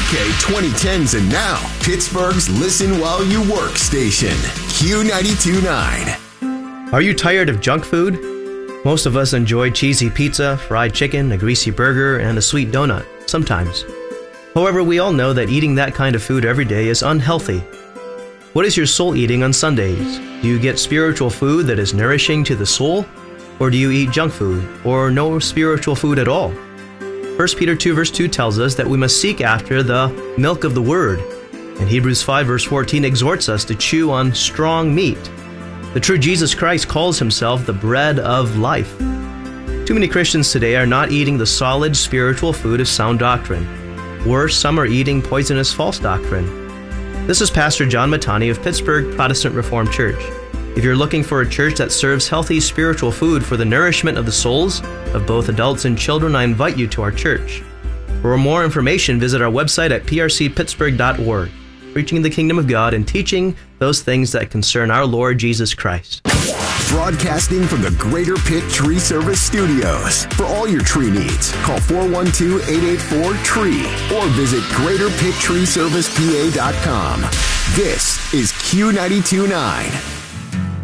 2K 2010s and now, Pittsburgh's Listen While You Work station, Q92.9. Are you tired of junk food? Most of us enjoy cheesy pizza, fried chicken, a greasy burger, and a sweet donut, sometimes. However, we all know that eating that kind of food every day is unhealthy. What is your soul eating on Sundays? Do you get spiritual food that is nourishing to the soul? Or do you eat junk food, or no spiritual food at all? 1 Peter 2 verse 2 tells us that we must seek after the milk of the Word, and Hebrews 5 verse 14 exhorts us to chew on strong meat. The true Jesus Christ calls himself the bread of life. Too many Christians today are not eating the solid spiritual food of sound doctrine. Worse, some are eating poisonous false doctrine. This is Pastor John Matani of Pittsburgh Protestant Reformed Church. If you're looking for a church that serves healthy spiritual food for the nourishment of the souls of both adults and children, I invite you to our church. For more information, visit our website at prcpittsburgh.org, preaching the kingdom of God and teaching those things that concern our Lord Jesus Christ. Broadcasting from the Greater Pitt Tree Service Studios. For all your tree needs, call 412-884-TREE or visit greaterpitttreeservicepa.com. This is Q92.9.